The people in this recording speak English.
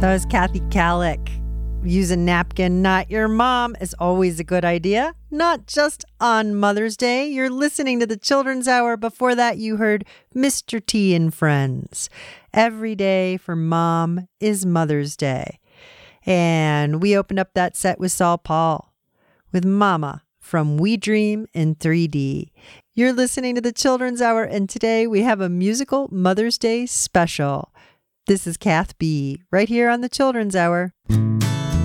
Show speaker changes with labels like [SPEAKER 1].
[SPEAKER 1] That was Kathy Kallick. Use a napkin, not your mom, is always a good idea. Not just on Mother's Day. You're listening to the Children's Hour. Before that, you heard Mr. T and Friends. Every day for mom is Mother's Day. And we opened up that set with Saul Paul with Mama from We Dream in 3D. You're listening to the Children's Hour, and today we have a musical Mother's Day special. This is Kath B. right here on the Children's Hour.